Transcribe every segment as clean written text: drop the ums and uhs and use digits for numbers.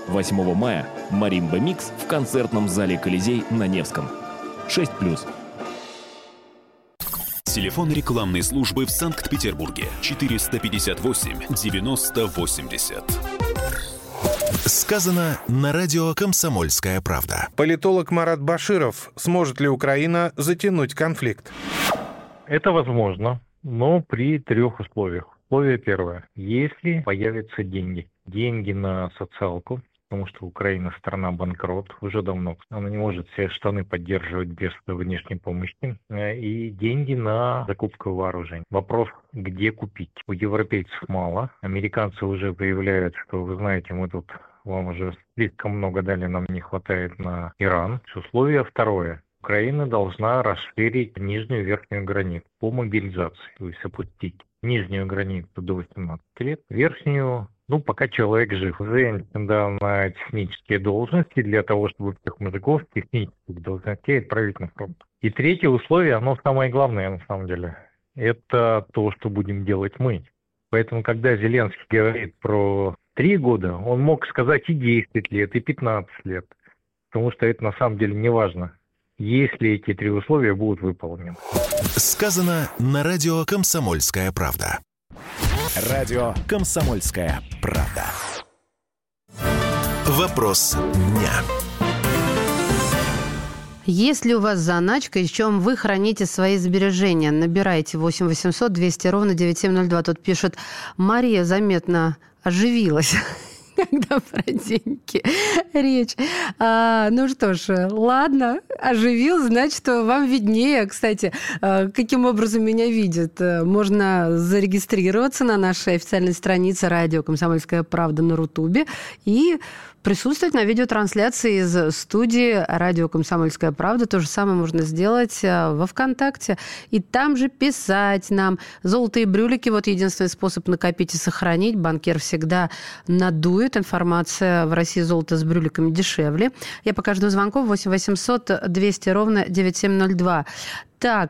8 мая «Маримба Микс» в концертном зале «Колизей» на Невском. 6+. Телефон рекламной службы в Санкт-Петербурге 458-90-80. Сказано на радио «Комсомольская правда». Политолог Марат Баширов. Сможет ли Украина затянуть конфликт? Это возможно, но при 3 условиях. Условие первое. Если появятся деньги. Деньги на социалку, потому что Украина страна-банкрот уже давно. Она не может все штаны поддерживать без внешней помощи. И деньги на закупку вооружений. Вопрос, где купить. У европейцев мало. Американцы уже заявляют, что, вы знаете, мы тут вам уже слишком много дали, нам не хватает на Иран. Условие второе. Украина должна расширить нижнюю и верхнюю границу по мобилизации, то есть опустить нижнюю границу до 18 лет, верхнюю, пока человек жив. Женщин, на технические должности для того, чтобы всех мужиков технических должностей отправить на фронт. И третье условие, оно самое главное на самом деле, это то, что будем делать мы. Поэтому, когда Зеленский говорит про 3 года, он мог сказать и 10 лет, и 15 лет, потому что это на самом деле не важно, если эти 3 условия будут выполнены. Сказано на радио «Комсомольская правда». Радио «Комсомольская правда». Вопрос дня. Есть ли у вас заначка, и в чем вы храните свои сбережения? Набирайте 8 800 200 ровно 9702. Тут пишет: Мария заметно оживилась, когда про деньги речь. Ну что ж, ладно, оживил, значит, вам виднее. Кстати, каким образом меня видят? Можно зарегистрироваться на нашей официальной странице радио «Комсомольская правда» на Рутубе и присутствовать на видеотрансляции из студии радио «Комсомольская правда». То же самое можно сделать во ВКонтакте. И там же писать нам. Золотые брюлики – вот единственный способ накопить и сохранить. Банкир всегда надует. Информация в России золото с брюликами дешевле. Я пока жду звонков. 8 800 200 ровно 9702. Так,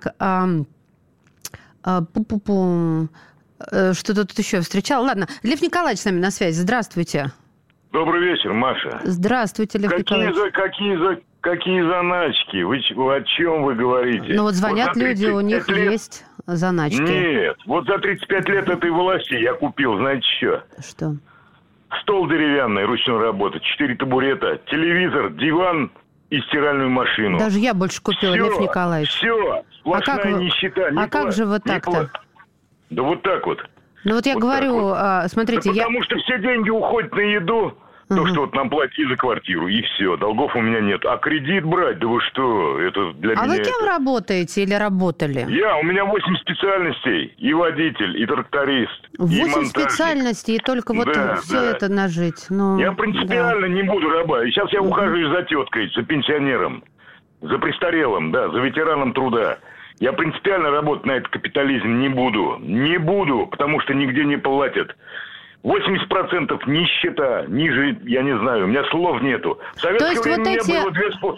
что-то тут еще встречал. Ладно, Лев Николаевич с нами на связи. Здравствуйте. Добрый вечер, Маша. Здравствуйте, Лев Николаевич. Какие заначки? Вы о чем вы говорите? Ну вот звонят люди, у них есть заначки. Нет, вот за 35 лет этой власти я купил, знаете что? Что? Стол деревянный, ручной работы, 4 табурета, телевизор, диван и стиральную машину. Даже я больше купила, все, Лев Николаевич. Все, сплошная нищета. Как же вот так-то? Да вот так вот. Ну вот я вот говорю, смотрите... Да потому что все деньги уходят на еду, то, что вот нам плати за квартиру, и все, долгов у меня нет. А кредит брать, да вы что, это для меня... А вы кем работаете или работали? У меня 8 специальностей, и водитель, и тракторист, 8 специальностей, и только вот все это нажить. Ну, я принципиально не буду раба. И сейчас я ухаживаю за теткой, за пенсионером, за престарелым, за ветераном труда. Я принципиально работать на этот капитализм не буду. Не буду, потому что нигде не платят. 80% нищета, ниже, я не знаю, у меня слов нету. В советское время у меня было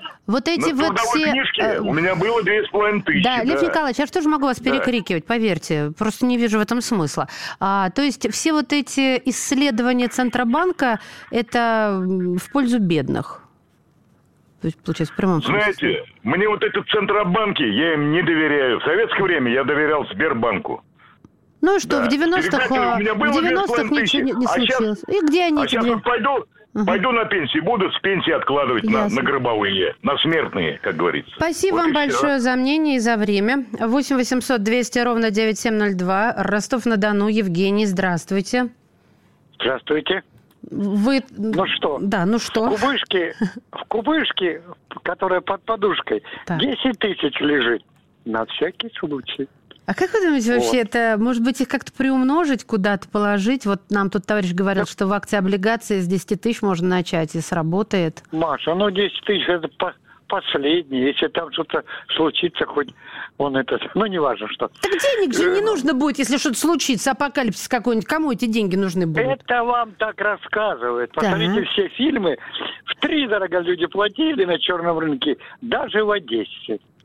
2,5... у меня было 2500. Да, Лев Николаевич, я что же могу вас перекрикивать, поверьте, просто не вижу в этом смысла. То есть все вот эти исследования Центробанка, это в пользу бедных? То есть, получается, в прямом смысле. Знаете, мне вот этот Центробанки, я им не доверяю. В советское время я доверял Сбербанку. Ну и что, в 90-х ничего не случилось. И где они? Сейчас вот пойду на пенсию, буду с пенсии откладывать на гробовые, на смертные, как говорится. Спасибо вам большое за мнение и за время. 8 800 200 ровно 9702. Ростов-на-Дону. Евгений, здравствуйте. Здравствуйте. Вы... Ну что? Да, ну что? В кубышке, которая под подушкой, 10 тысяч лежит. На всякий случай. А как вы думаете, вообще это, может быть, их как-то приумножить, куда-то положить? Вот нам тут товарищ говорил, что в акции облигации с 10 тысяч можно начать, и сработает. Маша, 10 тысяч это последнее. Если там что-то случится, хоть не важно что. Так денег же не нужно будет, если что-то случится, апокалипсис какой-нибудь. Кому эти деньги нужны будут? Это вам так рассказывают. Посмотрите все фильмы. Втридорого люди платили на черном рынке, даже в Одессе.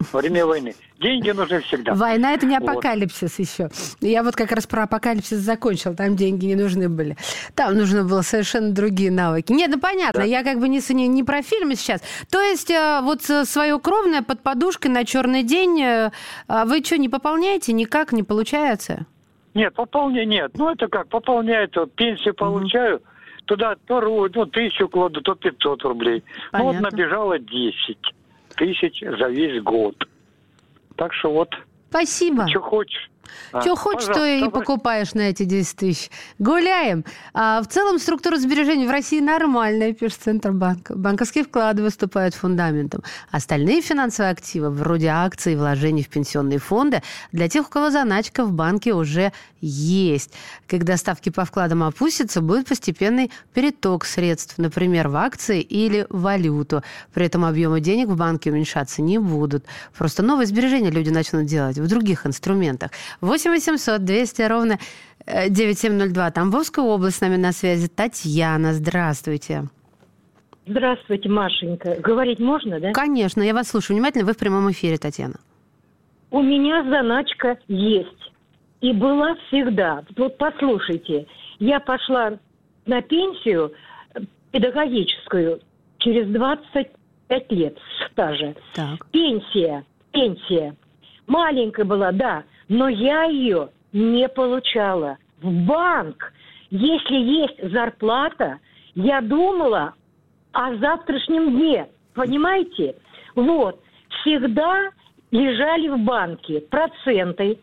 во время войны. Деньги нужны всегда. Война – это не апокалипсис еще. Я вот как раз про апокалипсис закончил. Там деньги не нужны были. Там нужны были совершенно другие навыки. Нет, ну понятно, да. Я как бы не про фильмы сейчас. То есть вот свое кровное под подушкой на черный день вы что, не пополняете? Никак не получается? Нет, нет. Ну это как, пополняю, пенсию получаю, туда то 1000 кладу, то 500 рублей. Понятно. Ну вот набежало 10 тысяч за весь год. Так что вот. Спасибо. Что хочешь. Что хочешь, то и покупаешь на эти 10 тысяч. Гуляем. В целом структура сбережений в России нормальная, пишет Центробанк. Банковские вклады выступают фундаментом. Остальные финансовые активы, вроде акций и вложений в пенсионные фонды, для тех, у кого заначка в банке уже есть. Когда ставки по вкладам опустятся, будет постепенный переток средств, например, в акции или валюту. При этом объемы денег в банке уменьшаться не будут. Просто новые сбережения люди начнут делать в других инструментах. 8 800 200 ровно 9702. Тамбовская область с нами на связи. Татьяна, здравствуйте. Здравствуйте, Машенька. Говорить можно, да? Конечно, я вас слушаю внимательно. Вы в прямом эфире, Татьяна. У меня заначка есть. И была всегда. Вот послушайте, я пошла на пенсию педагогическую через 25 лет стажа. Так. Пенсия. Маленькая была, да, но я ее не получала. В банк, если есть зарплата, я думала о завтрашнем дне, понимаете? Вот, всегда лежали в банке проценты,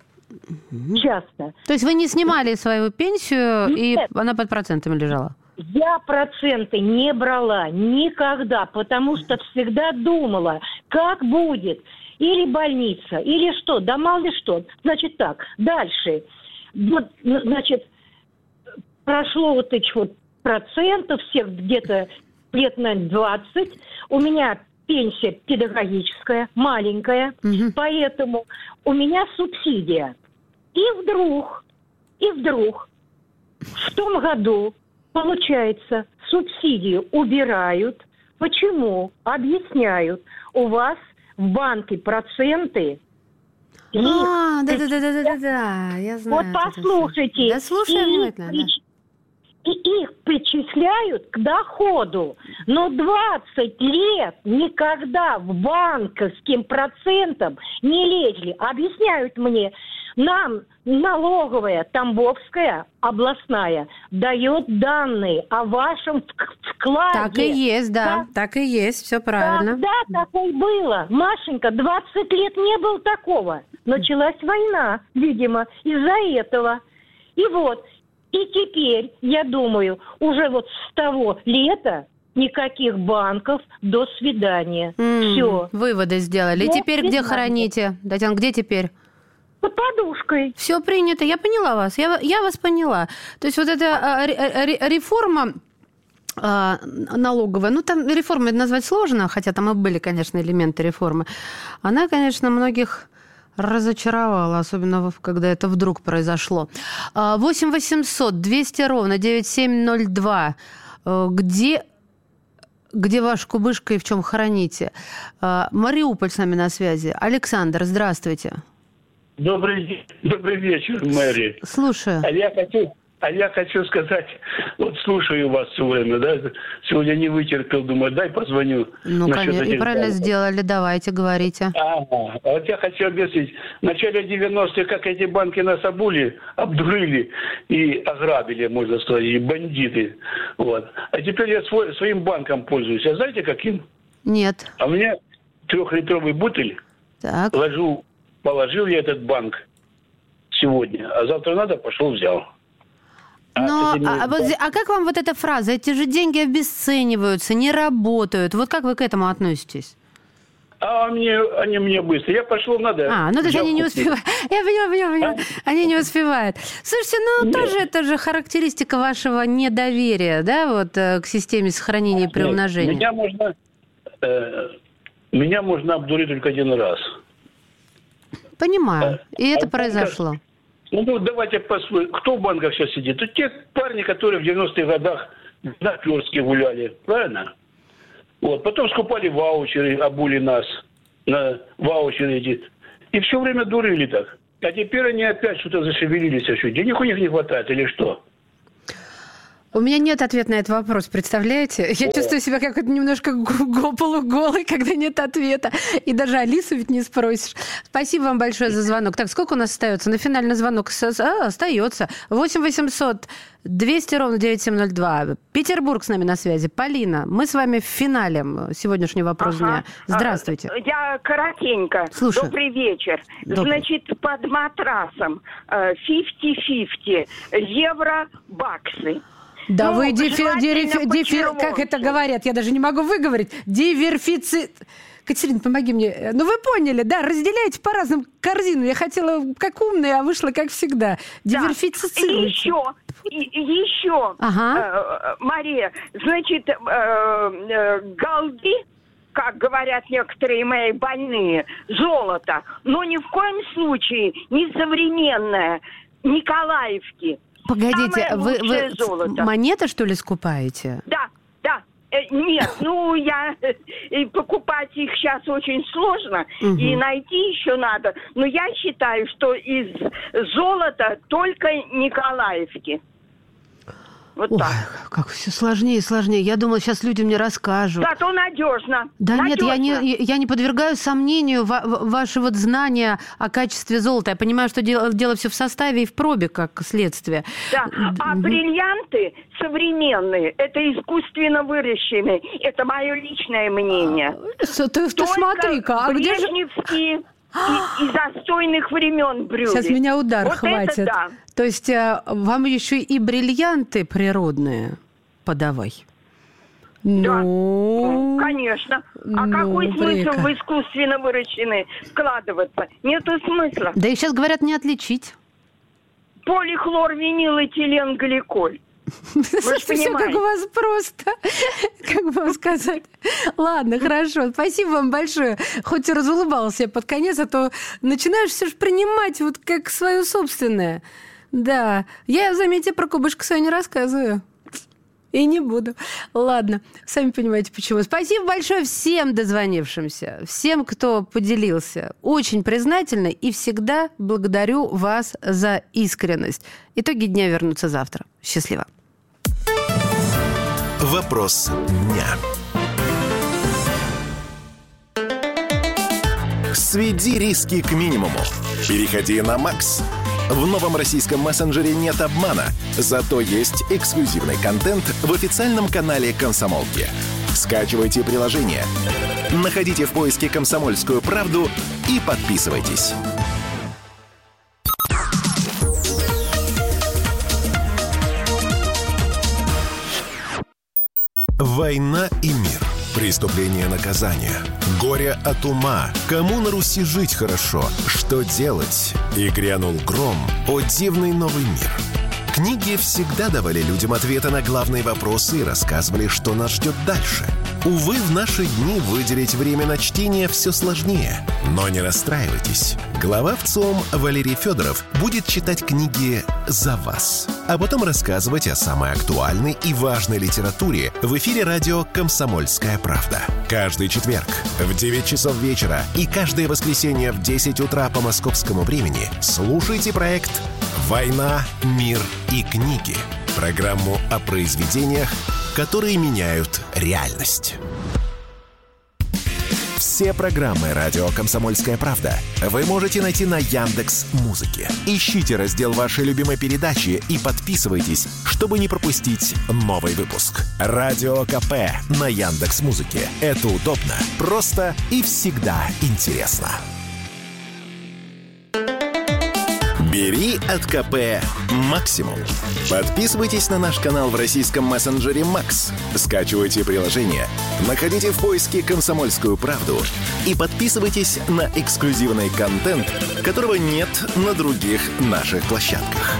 часто. То есть вы не снимали свою пенсию, Нет. И она под процентами лежала? Я проценты не брала никогда, потому что всегда думала, как будет. Или больница, или что, да мало ли что. Значит так, дальше. Вот, значит, прошло вот этих вот процентов, всех где-то лет, наверное, 20. У меня пенсия педагогическая, маленькая, поэтому у меня субсидия. И вдруг в том году, получается, субсидию убирают. Почему? Объясняют. У вас в банке проценты. Да, я знаю. Вот послушайте. Да, слушаю внимательно. И их причисляют к доходу. Но 20 лет никогда в банковским процентам не лезли. Объясняют мне, нам налоговая, Тамбовская, областная, дает данные о вашем вкладе. Так и есть, да. Так и есть, все правильно. Да, такое было. Машенька, 20 лет не было такого. Началась война, видимо, из-за этого. И вот, и теперь, я думаю, уже вот с того лета никаких банков, до свидания. Все. Выводы сделали. И теперь где храните? Татьяна, где теперь? Под подушкой. Все принято. Я поняла вас. Я вас поняла. То есть вот эта реформа налоговая, ну там реформой назвать сложно, хотя там и были, конечно, элементы реформы. Она, конечно, многих разочаровала, особенно когда это вдруг произошло. 8 800 200 ровно 9702. Где ваш кубышка и в чем храните? Мариуполь с нами на связи. Александр, здравствуйте. Добрый вечер, Мэри. Слушаю. А я хочу сказать, вот слушаю вас все время, да, сегодня не вытерпел, думаю, дай позвоню. Ну, конечно, и правильно сделали, давайте, говорите. Ага, а вот я хочу объяснить. В начале 90-х, как эти банки нас обдурили и ограбили, можно сказать, и бандиты. Вот. А теперь я своим банком пользуюсь. А знаете, каким? Нет. А у меня 3-литровый бутыль. Так. Положил я этот банк сегодня, а завтра надо, пошел взял. А как вам вот эта фраза? Эти же деньги обесцениваются, не работают. Вот как вы к этому относитесь? Они мне быстро. Я пошел, надо. Ну то есть они не успевают. Я понимаю. Они не успевают. Слушайте, тоже это же характеристика вашего недоверия, да, вот к системе сохранения и приумножения. Меня можно обдурить только один раз. Понимаю. И это произошло. Ну, давайте посмотрим, кто в банках сейчас сидит. Это те парни, которые в 90-х годах на Пёрске гуляли, правильно? Вот. Потом скупали ваучеры, обули нас. на ваучеры эти. И все время дурили так. А теперь они опять что-то зашевелились. Еще. Денег у них не хватает или что? У меня нет ответа на этот вопрос, представляете? Я чувствую себя как немножко полуголой, когда нет ответа. И даже Алису ведь не спросишь. Спасибо вам большое за звонок. Так, сколько у нас остается? На финальный звонок остается. 8 800 200 ровно 9702. Петербург с нами на связи. Полина, мы с вами в финале сегодняшнего вопроса дня. Здравствуйте. Я коротенько. Слушаю. Добрый вечер. Значит, под матрасом 50-50 евро-баксы. Да вы как это говорят, я даже не могу выговорить. Диверфицит. Катерина, помоги мне. Ну, вы поняли, да, разделяйте по разным корзину. Я хотела как умная, а вышла как всегда. Диверфицируйте. Еще, Мария, значит, голды, как говорят некоторые мои больные, золото, но ни в коем случае не современное, Николаевки. Погодите, вы монеты, что ли, скупаете? Да. Нет, покупать их сейчас очень сложно, и найти еще надо. Но я считаю, что из золота только Николаевки. Вот так. Как все сложнее и сложнее. Я думала, сейчас люди мне расскажут. Зато надежно. Да надежно. Нет, я не подвергаю сомнению ваше вот знание о качестве золота. Я понимаю, что дело все в составе и в пробе, как следствие. Да. А бриллианты современные, это искусственно выращенные. Это мое личное мнение. Ты смотри-ка, а где же... И застойных времен брюли. Сейчас меня удар вот хватит. Это да. То есть вам еще и бриллианты природные подавай? Да, конечно. А какой смысл в искусственно выращенные вкладываться? Нету смысла. Да и сейчас говорят не отличить. Полихлорвинилэтиленгликоль. Слушайте, все как у вас просто. Как бы вам сказать? Ладно, хорошо. Спасибо вам большое. Хоть и разулыбался я под конец, а то начинаешь все же принимать вот как свое собственное. Да. Я, заметьте, про кубышку свою не рассказываю. И не буду. Ладно, сами понимаете, почему. Спасибо большое всем дозвонившимся, всем, кто поделился. Очень признательна и всегда благодарю вас за искренность. Итоги дня вернутся завтра. Счастливо. Вопрос дня. Сведи риски к минимуму. Переходи на Макс. В новом российском мессенджере нет обмана, зато есть эксклюзивный контент в официальном канале «Комсомолки». Скачивайте приложение, находите в поиске «Комсомольскую правду» и подписывайтесь. Война и мир. Преступление, наказание. Горе от ума. Кому на Руси жить хорошо? Что делать? И грянул гром. О, дивный новый мир. Книги всегда давали людям ответы на главные вопросы и рассказывали, что нас ждет дальше. Увы, в наши дни выделить время на чтение все сложнее. Но не расстраивайтесь. Глава ВЦИОМ Валерий Федоров будет читать книги за вас, а потом рассказывать о самой актуальной и важной литературе в эфире радио «Комсомольская правда». Каждый четверг в 9 часов вечера и каждое воскресенье в 10 утра по московскому времени слушайте проект «Война, мир и книги». Программу о произведениях, которые меняют реальность. Все программы радио «Комсомольская правда» вы можете найти на Яндекс.Музыке. Ищите раздел вашей любимой передачи и подписывайтесь, чтобы не пропустить новый выпуск. Радио КП на Яндекс.Музыке. Это удобно, просто и всегда интересно. Бери от КП максимум. Подписывайтесь на наш канал в российском мессенджере Макс. Скачивайте приложение, находите в поиске «Комсомольскую правду» и подписывайтесь на эксклюзивный контент, которого нет на других наших площадках.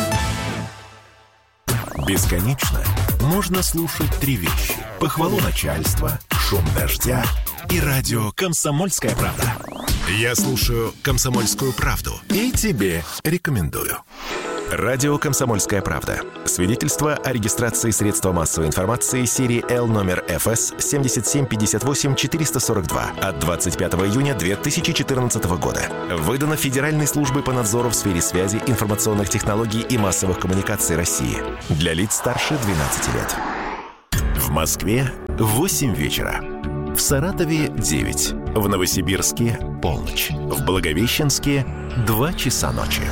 Бесконечно можно слушать три вещи: похвалу начальства, шум дождя и радио «Комсомольская правда». Я слушаю «Комсомольскую правду» и тебе рекомендую. Радио «Комсомольская правда». Свидетельство о регистрации средства массовой информации серии L номер ФС 7758-442 от 25 июня 2014 года. Выдано Федеральной службой по надзору в сфере связи, информационных технологий и массовых коммуникаций России. Для лиц старше 12 лет. В Москве 8 вечера. В Саратове 9. В Новосибирске полночь. В Благовещенске 2 часа ночи.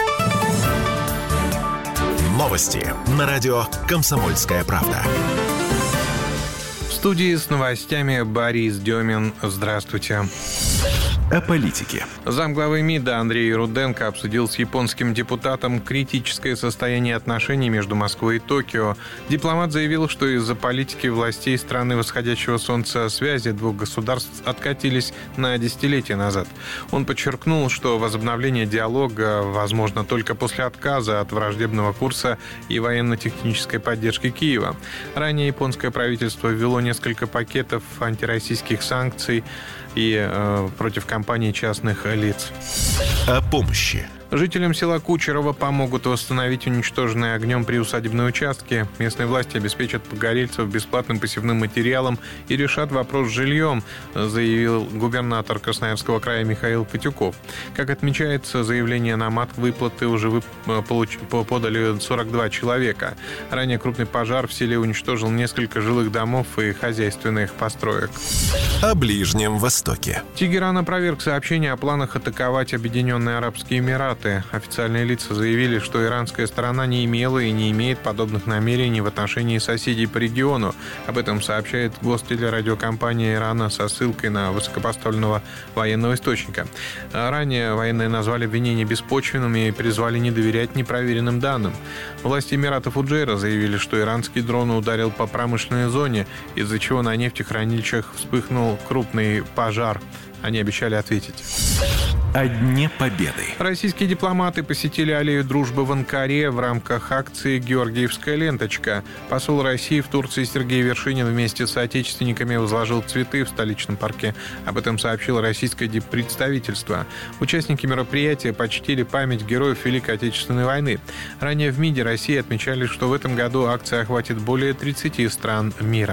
Новости на радио «Комсомольская правда». В студии с новостями Борис Демин. Здравствуйте. О политике. Замглавы МИДа Андрей Руденко обсудил с японским депутатом критическое состояние отношений между Москвой и Токио. Дипломат заявил, что из-за политики властей страны восходящего солнца связи двух государств откатились на десятилетия назад. Он подчеркнул, что возобновление диалога возможно только после отказа от враждебного курса и военно-технической поддержки Киева. Ранее японское правительство ввело несколько пакетов антироссийских санкций и против компаний частных лиц. О помощи. Жителям села Кучерово помогут восстановить уничтоженные огнем приусадебные участки. Местные власти обеспечат погорельцев бесплатным посевным материалом и решат вопрос с жильем, заявил губернатор Красноярского края Михаил Патюков. Как отмечается, заявление на мат-выплаты уже подали 42 человека. Ранее крупный пожар в селе уничтожил несколько жилых домов и хозяйственных построек. О Ближнем Востоке. Тегеран опроверг сообщение о планах атаковать Объединенные Арабские Эмираты. Официальные лица заявили, что иранская сторона не имела и не имеет подобных намерений в отношении соседей по региону. Об этом сообщает гостелерадиокомпания Ирана со ссылкой на высокопоставленного военного источника. Ранее военные назвали обвинения беспочвенными и призвали не доверять непроверенным данным. Власти Эмиратов Уджейра заявили, что иранский дрон ударил по промышленной зоне, из-за чего на нефтехранилищах вспыхнул крупный пожар. Они обещали ответить. О Дне Победы. Российские дипломаты посетили аллею дружбы в Анкаре в рамках акции «Георгиевская ленточка». Посол России в Турции Сергей Вершинин вместе с соотечественниками возложил цветы в столичном парке. Об этом сообщило российское диппредставительство. Участники мероприятия почтили память героев Великой Отечественной войны. Ранее в МИДе России отмечали, что в этом году акция охватит более 30 стран мира.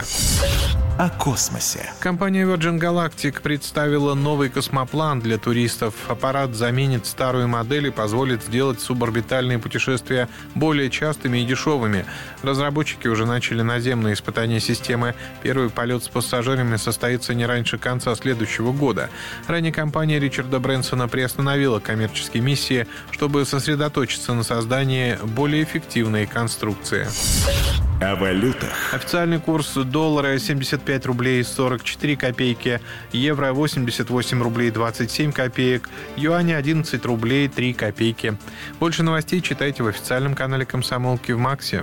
О космосе. Компания Virgin Galactic представила новый космоплан для туристов. Аппарат заменит старую модель и позволит сделать суборбитальные путешествия более частыми и дешевыми. Разработчики уже начали наземные испытания системы. Первый полет с пассажирами состоится не раньше конца следующего года. Ранее компания Ричарда Брэнсона приостановила коммерческие миссии, чтобы сосредоточиться на создании более эффективной конструкции. О валютах. Официальный курс доллара 75 рублей 44 копейки, евро 88 рублей 27 копеек, юаня 11 рублей 3 копейки. Больше новостей читайте в официальном канале «Комсомолки» в Максе.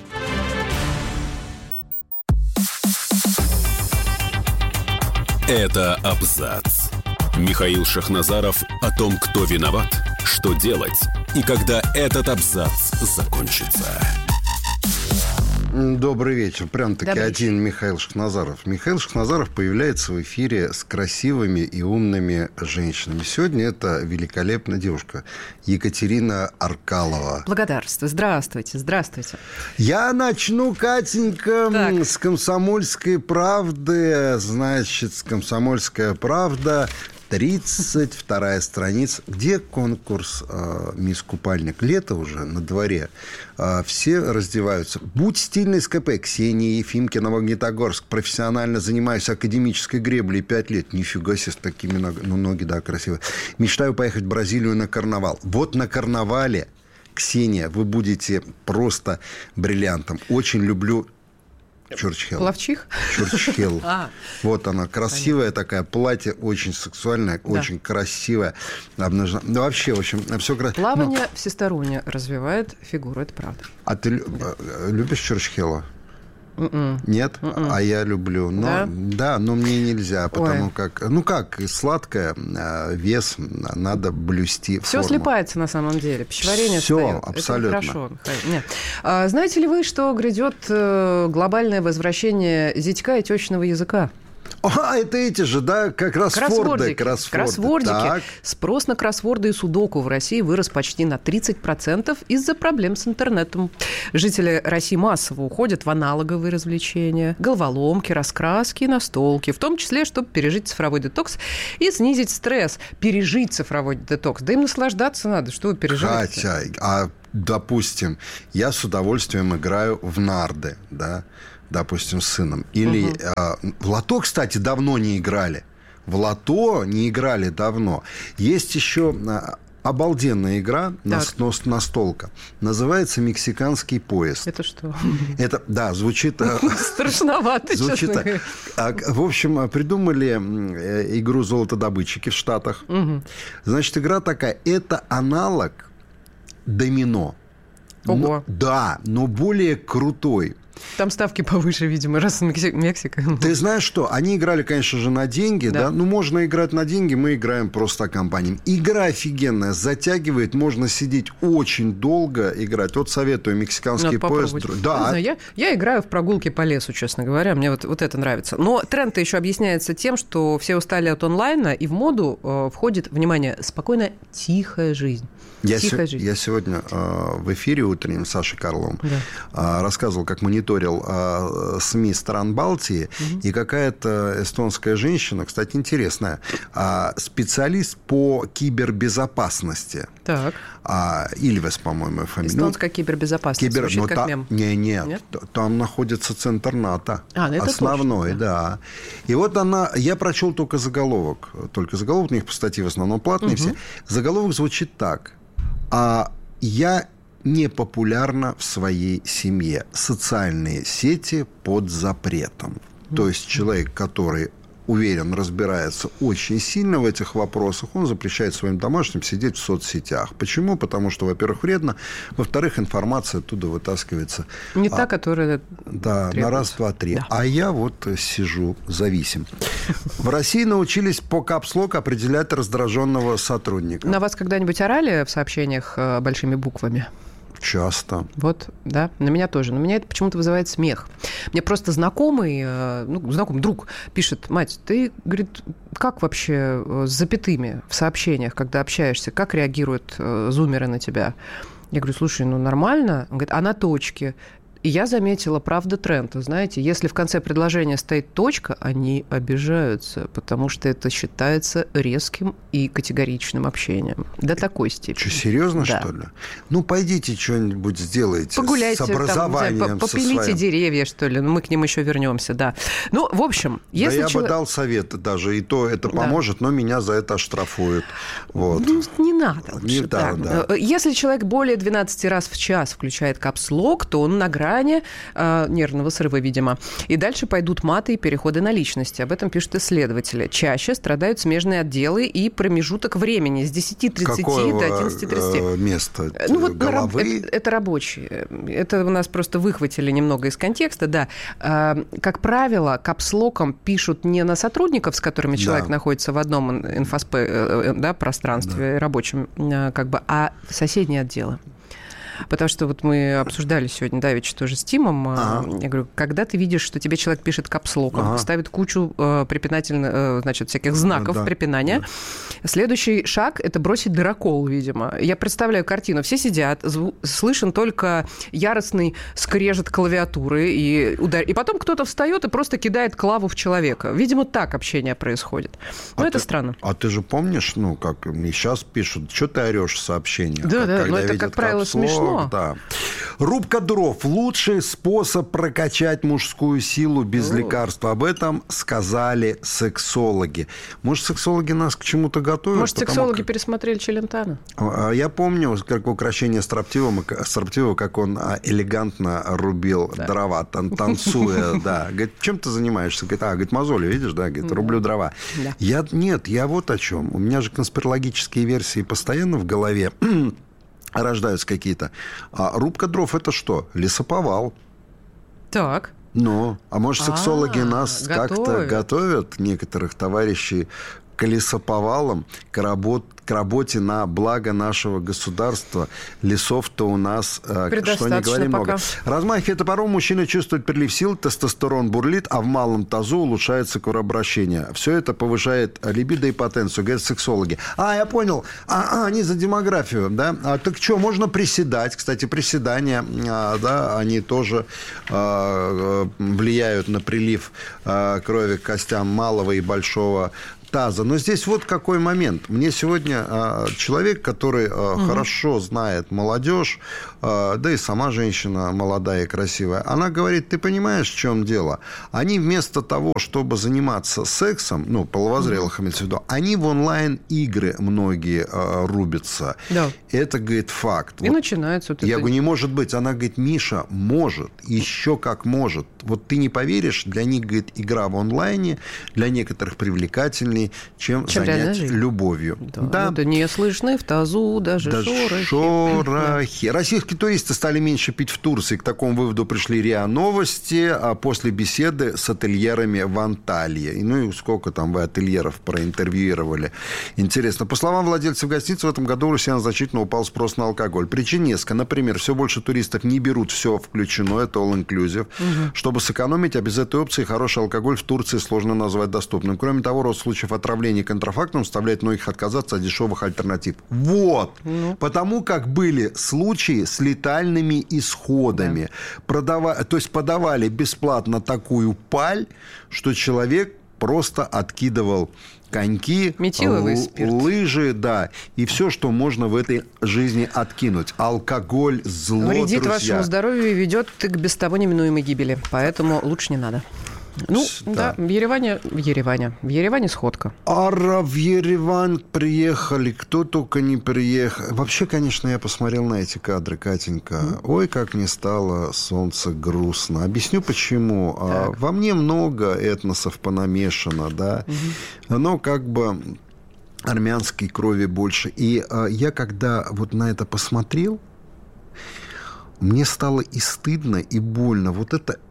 Это абзац. Михаил Шахназаров о том, кто виноват, что делать и когда этот абзац закончится. Добрый вечер. Прям-таки один Михаил Шахназаров. Михаил Шахназаров появляется в эфире с красивыми и умными женщинами. Сегодня это великолепная девушка Екатерина Аркалова. Благодарствую. Здравствуйте. Здравствуйте. Я начну, Катенька, с «Комсомольской правды». Значит, «Комсомольская правда». 32-я страница. Где конкурс «Мисс Купальник»? Лето уже на дворе. Все раздеваются. Будь стильной СКП. Ксения Ефимкина, Магнитогорск. Профессионально занимаюсь академической греблей 5 лет. Нифига себе, с такими ноги, да, красивые. Мечтаю поехать в Бразилию на карнавал. Вот на карнавале, Ксения, вы будете просто бриллиантом. Очень люблю Чурчхелл. Плавчих? Чурчхелл. Вот она, красивая такая, платье очень сексуальное, очень красивое. Обнажено. Да вообще, в общем, все красиво. Плавание всесторонне развивает фигуру, это правда. А ты любишь Чурчхелла? Нет? А я люблю. Но, да, но мне нельзя, потому как... Ну как, сладкое, вес, надо блюсти все форму. Слипается на самом деле. Пищеварение все, встает. абсолютно. Это хорошо. Нет. Знаете ли вы, что грядет глобальное возвращение зятька и тёщиного языка? Это эти же, да, как кроссворды. Кроссвордики. Так. Спрос на кроссворды и судоку в России вырос почти на 30% из-за проблем с интернетом. Жители России массово уходят в аналоговые развлечения, головоломки, раскраски и настолки, в том числе, чтобы пережить цифровой детокс и снизить стресс. Пережить цифровой детокс. Да им наслаждаться надо, что вы переживаете. Хотя, допустим, я с удовольствием играю в нарды, да, допустим, с сыном. Или в лото, кстати, давно не играли. В лото не играли давно. Есть еще обалденная игра, настолка. Называется «Мексиканский поезд». Это что? Это, да, звучит... Страшновато, честно говоря. В общем, придумали игру «Золотодобытчики» в Штатах. Значит, игра такая. Это аналог домино. Ого. Да, но более крутой. Там ставки повыше, видимо, раз Мексика. Ты знаешь что? Они играли, конечно же, на деньги, да? Ну, можно играть на деньги, мы играем просто компаниям. Игра офигенная, затягивает, можно сидеть очень долго играть. Вот советую «Мексиканский поезд». Да. Я играю в прогулки по лесу, честно говоря, мне вот это нравится. Но тренд еще объясняется тем, что все устали от онлайна, и в моду входит, внимание, спокойная, тихая жизнь. Я сегодня в эфире утреннем с Сашей Карловым рассказывал, как мониторил СМИ стран Балтии, и какая-то эстонская женщина, кстати, интересная, специалист по кибербезопасности. Так. Ильвес, по-моему, фамилия. Эстонская кибербезопасность. Звучит как мем. Нет, там находится центр НАТО. Основной, точно, да. И вот я прочел только заголовок. У них статьи в основном платные все. Заголовок звучит так. Я не популярна в своей семье. Социальные сети под запретом. То есть человек, который уверен, разбирается очень сильно в этих вопросах, он запрещает своим домашним сидеть в соцсетях. Почему? Потому что, во-первых, вредно, во-вторых, информация оттуда вытаскивается. Не та, которая да, требуется. На раз, два, три. Да. А я вот сижу, зависим. В России научились по капслок определять раздраженного сотрудника. На вас когда-нибудь орали в сообщениях большими буквами? Часто. Вот, да, на меня тоже. Но меня это почему-то вызывает смех. Мне просто знакомый друг пишет: мать, ты, говорит, как вообще с запятыми в сообщениях, когда общаешься, как реагируют зумеры на тебя? Я говорю: слушай, нормально. Он говорит: а на точке? И я заметила, правда, тренд. Знаете, если в конце предложения стоит точка, они обижаются, потому что это считается резким и категоричным общением. До такой степени. Что, серьезно, да. Что ли? Ну, пойдите что-нибудь сделайте. Погуляйте, с образованием. Попилите деревья, что ли. Мы к ним еще вернемся, да. Ну, в общем, если я бы дал совет даже, и то это поможет, но меня за это оштрафуют. Вот. Ну, не надо лучше. Да. Если человек более 12 раз в час включает капслок, то он на грани нервного срыва, видимо. И дальше пойдут маты и переходы на личности. Об этом пишут исследователи. Чаще страдают смежные отделы и промежуток времени с 10:30 до 11:30. Место? Головы? Это рабочие. Это у нас просто выхватили немного из контекста, да. Как правило, капслоком пишут не на сотрудников, с которыми человек находится в одном пространстве рабочем, а в соседние отделы. Потому что вот мы обсуждали сегодня, давеча, тоже с Тимом. Я говорю, когда ты видишь, что тебе человек пишет капслоком, ставит кучу препинательных, всяких знаков препинания, следующий шаг – это бросить дырокол, видимо. Я представляю картину. Все сидят, слышен только яростный скрежет клавиатуры, и потом кто-то встает и просто кидает клаву в человека. Видимо, так общение происходит. Но это странно. А ты же помнишь, как мне сейчас пишут, что ты орешь в сообщениях? Да, но это, как правило, смешно. Да. Рубка дров – лучший способ прокачать мужскую силу без лекарства. Об этом сказали сексологи. Может, сексологи нас к чему-то готовят? Может, сексологи пересмотрели Челентано? Я помню, как украшение строптивого, как он элегантно рубил дрова, танцуя. Да. Говорит, чем ты занимаешься? Говорит, мозоли, видишь? Да, говорит, рублю дрова. Да. Я вот о чем. У меня же конспирологические версии постоянно в голове рождаются какие-то. А рубка дров – это что? Лесоповал. Так. А может, сексологи нас как-то готовят, некоторых товарищей, к лесоповалам, к работе на благо нашего государства. Лесов-то у нас, что не говори, много. Размахивая топором, мужчина чувствует прилив сил, тестостерон бурлит, а в малом тазу улучшается кровообращение. Все это повышает либидо и потенцию, говорят сексологи. Я понял. Они за демографию, да? Так что, можно приседать. Кстати, приседания, да, они тоже влияют на прилив крови к костям малого и большого таза. Но здесь вот какой момент. Мне сегодня человек, который хорошо знает молодежь, да и сама женщина молодая и красивая, она говорит, ты понимаешь, в чем дело? Они вместо того, чтобы заниматься сексом, ну, половозрелых имеется в виду, они в онлайн-игры многие рубятся. Да. Это, говорит, факт. И вот начинается. Вот я говорю, не может быть. Она говорит, Миша, может. Еще как может. Вот ты не поверишь, для них, говорит, игра в онлайне для некоторых привлекательнее, чем занять любовью. Да. Это не слышны в тазу даже шорохи. Российские туристы стали меньше пить в Турции. К такому выводу пришли РИА Новости после беседы с ательерами в Анталии. Ну и сколько там вы ательеров проинтервьюировали. Интересно. По словам владельцев гостиницы, в этом году у россиян значительно упал спрос на алкоголь. Причин несколько. Например, все больше туристов не берут все включено, это all-inclusive. Чтобы сэкономить, а без этой опции хороший алкоголь в Турции сложно назвать доступным. Кроме того, рост случаев отравления контрафактом заставляет многих отказаться от дешевых альтернатив. Вот. Потому как были случаи с летальными исходами. То есть подавали бесплатно такую паль, что человек просто откидывал коньки, лыжи, да, и все, что можно в этой жизни откинуть. Алкоголь, зло, вредит друзья. Вашему здоровью и ведет к без того неминуемой гибели. Поэтому лучше не надо. Ну, да, в Ереване сходка. В Ереван приехали, кто только не приехал. Вообще, конечно, я посмотрел на эти кадры, Катенька. Ой, как мне стало солнце грустно. Объясню, почему. Во мне много этносов понамешано, да. Но как бы армянской крови больше. И я, когда вот на это посмотрел, мне стало и стыдно, и больно. Вот это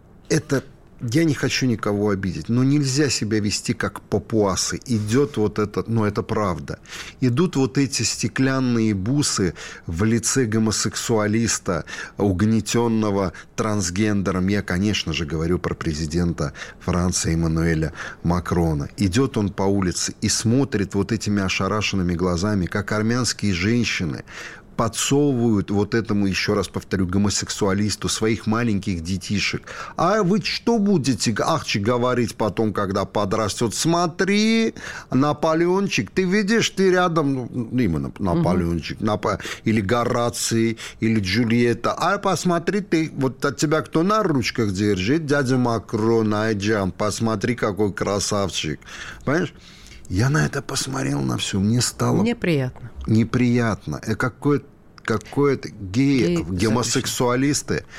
я не хочу никого обидеть, но нельзя себя вести как папуасы. Идет вот это, это правда. Идут вот эти стеклянные бусы в лице гомосексуалиста, угнетенного трансгендером. Я, конечно же, говорю про президента Франции Эммануэля Макрона. Идет он по улице и смотрит вот этими ошарашенными глазами, как армянские женщины подсовывают вот этому, еще раз повторю, гомосексуалисту своих маленьких детишек. А вы что будете, говорить потом, когда подрастет? Смотри, Наполеончик, ты видишь, ты рядом, именно Наполеончик, или Гораций, или Джульетта. А посмотри, ты, вот от тебя кто на ручках держит? Дядя Макрон, Айджан, посмотри, какой красавчик. Понимаешь? Я на это посмотрел, на все. Мне стало... Неприятно. Какое-то гомосексуалисты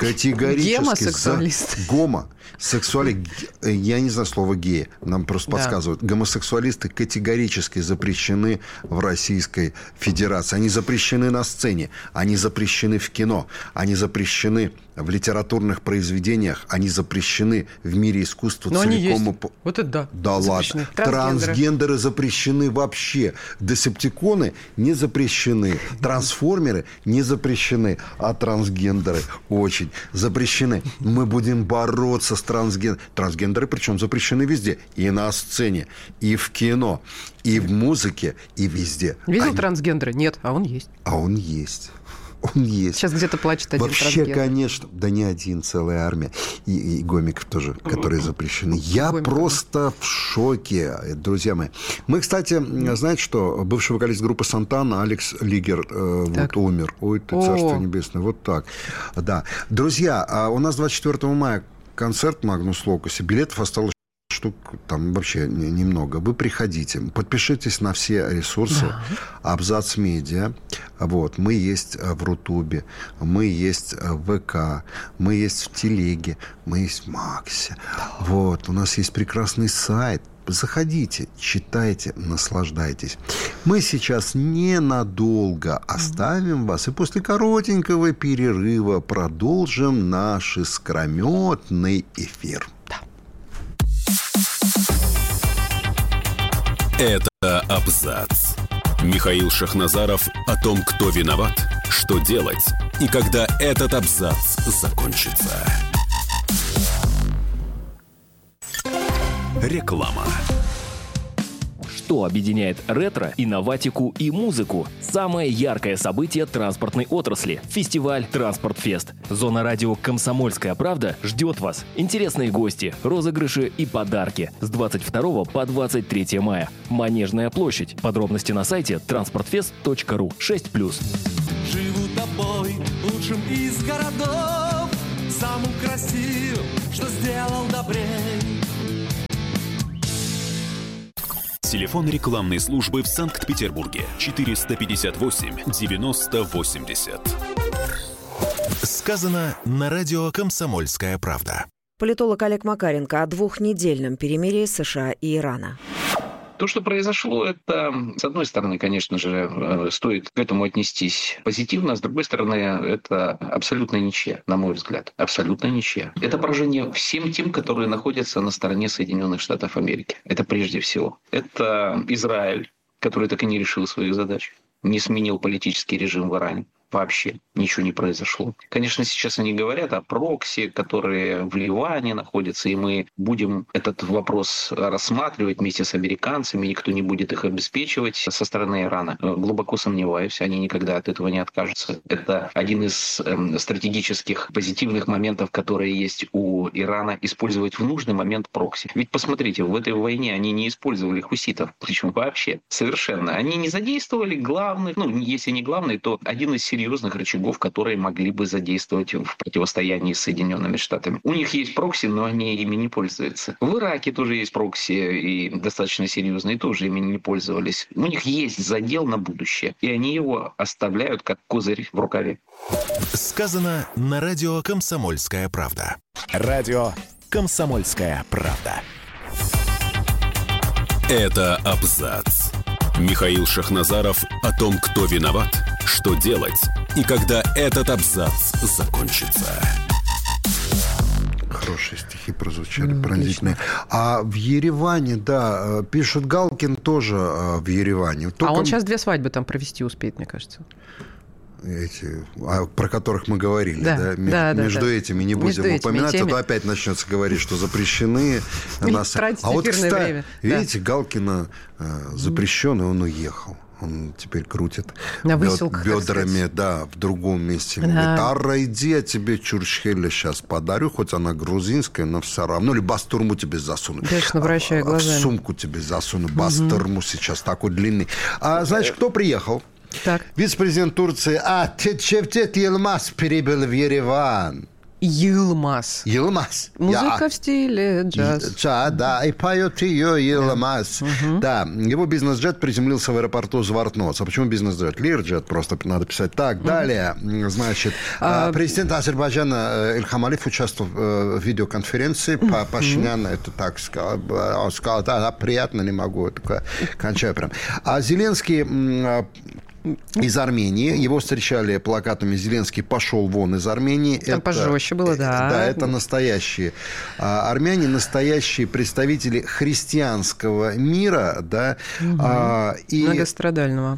категорически... Гомосексуалисты. Я не знаю слова геи. Нам просто подсказывают. Гомосексуалисты категорически запрещены в Российской Федерации. Они запрещены на сцене. Они запрещены в кино. Они запрещены в литературных произведениях. Они запрещены в мире искусства целиком. Они есть. Вот это да. Да ладно. Трансгендеры запрещены вообще. Десептиконы не запрещены. Трансформеры не запрещены. А трансгендеры очень запрещены. Мы будем бороться с трансгендерами. Трансгендеры причем запрещены везде. И на сцене, и в кино, и в музыке, и везде. Видел трансгендера? Нет, а он есть. Он есть. Сейчас где-то плачет один трансгендер. Вообще, конечно. Да не один, целая армия. И гомиков тоже, которые запрещены. Я просто в шоке, друзья мои. Мы, кстати, знаете что? Бывший вокалист группы Сантана Алекс Лигер умер. Ой, ты царство небесное. Вот так. Да. Друзья, у нас 24 мая концерт в Магнус Локусе. Билетов осталось штук там вообще немного. Вы приходите, подпишитесь на все ресурсы. Абзац Медиа. Вот. Мы есть в Рутубе, мы есть в ВК, мы есть в Телеге, мы есть в Максе. Вот. У нас есть прекрасный сайт. Заходите, читайте, наслаждайтесь. Мы сейчас ненадолго оставим вас и после коротенького перерыва продолжим наш искрометный эфир. Это абзац. Михаил Шахназаров о том, кто виноват, что делать и когда этот абзац закончится. Реклама. Что объединяет ретро, инноватику и музыку? Самое яркое событие транспортной отрасли – фестиваль «Транспортфест». Зона радио «Комсомольская правда» ждет вас. Интересные гости, розыгрыши и подарки. С 22 по 23 мая. Манежная площадь. Подробности на сайте transportfest.ru. 6+. Живу тобой, лучшим из городов, самым красивым, что сделал добрей. Телефон рекламной службы в Санкт-Петербурге 458-90-80. Сказано на радио «Комсомольская правда». Политолог Олег Макаренко о двухнедельном перемирии США и Ирана. То, что произошло, это, с одной стороны, конечно же, стоит к этому отнестись позитивно, а с другой стороны, это абсолютно ничья, на мой взгляд. Абсолютно ничья. Это поражение всем тем, которые находятся на стороне Соединенных Штатов Америки. Это прежде всего. Это Израиль, который так и не решил своих задач, не сменил политический режим в Иране. Вообще ничего не произошло. Конечно, сейчас они говорят о прокси, которые в Ливане находятся, и мы будем этот вопрос рассматривать вместе с американцами, никто не будет их обеспечивать со стороны Ирана. Глубоко сомневаюсь, они никогда от этого не откажутся. Это один из стратегических позитивных моментов, которые есть у Ирана, использовать в нужный момент прокси. Ведь посмотрите, в этой войне они не использовали хуситов, причем вообще совершенно. Они не задействовали главных, если не главный, то один из серьезных рычагов, которые могли бы задействовать в противостоянии с Соединенными Штатами. У них есть прокси, но они ими не пользуются. В Ираке тоже есть прокси, и достаточно серьезные, тоже ими не пользовались. У них есть задел на будущее, и они его оставляют как козырь в рукаве. Сказано на радио «Комсомольская правда». Радио «Комсомольская правда». Это абзац. Михаил Шахназаров о том, кто виноват, что делать и когда этот абзац закончится. Хорошие стихи прозвучали, пронзительные. А в Ереване, да, пишет Галкин тоже в Ереване. Только... А он сейчас 2 свадьбы там провести успеет, мне кажется. Про которых мы говорили, да? Между этими не будем упоминать, а то опять начнется говорить, что запрещены. А вот, кстати, видите, Галкина запрещенный, он уехал. Он теперь крутит бедрами, в другом месте. Он говорит: Арра, иди, я тебе чурчхеле сейчас подарю, хоть она грузинская, но все равно. Или бастурму тебе засуну. Конечно, вращая глазами. В сумку тебе засуну. Бастурму сейчас такой длинный. А знаешь, кто приехал? Так. Вице-президент Турции Чевдет Йылмаз перебыл в Ереван. Йылмаз. Музыка в стиле джаз. Да, и поет ее Йылмаз. Да, его бизнес-джет приземлился в аэропорту Звартноц. А почему бизнес-джет? Лирджет просто надо писать. Так, далее. Значит, президент Азербайджана Ильхам Алиев участвовал в видеоконференции. Пашинян это так сказал. Он сказал: да, приятно, не могу. Кончаю прям. А Зеленский... из Армении. Его встречали плакатами «Зеленский пошел вон из Армении». Там пожестче было, да. Да, это настоящие армяне, настоящие представители христианского мира, да. И многострадального.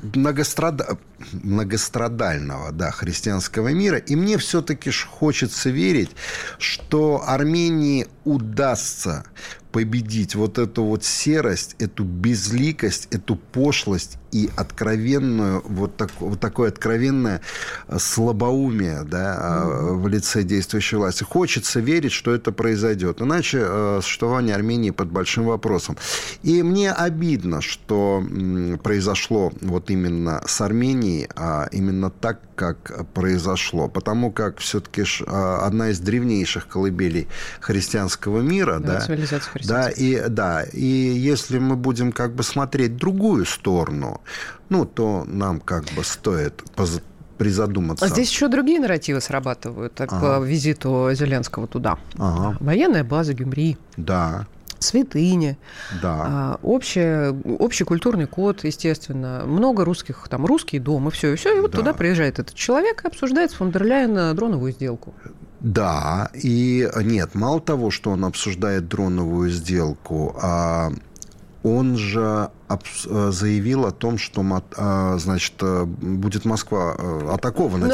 Многострадального, да, христианского мира. И мне все-таки хочется верить, что Армении удастся победить вот эту вот серость, эту безликость, эту пошлость и откровенную, вот такое откровенное слабоумие, да, в лице действующей власти. Хочется верить, что это произойдет. Иначе существование Армении под большим вопросом. И мне обидно, что произошло вот именно с Арменией, а именно так, как произошло. Потому как все-таки одна из древнейших колыбелей христианского мира, да, цивилизация христианства. И если мы будем как бы смотреть другую сторону, то нам как бы стоит призадуматься. А здесь еще другие нарративы срабатывают по визиту Зеленского туда. Военная база Гюмри. Да. Святыни, да. Общий культурный код, естественно, много русских, там русский дом и все. И вот туда приезжает этот человек и обсуждает с фон дер Ляйен дроновую сделку. Да, и нет, мало того, что он обсуждает дроновую сделку, он же заявил о том, что, значит, будет Москва атакована